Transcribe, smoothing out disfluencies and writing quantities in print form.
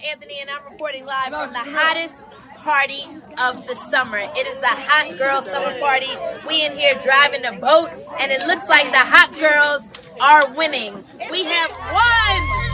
Anthony, and I'm reporting live from the hottest party of the summer. It is the Hot Girl Summer Party. We in here driving a boat, and it looks like the hot girls are winning. We have one,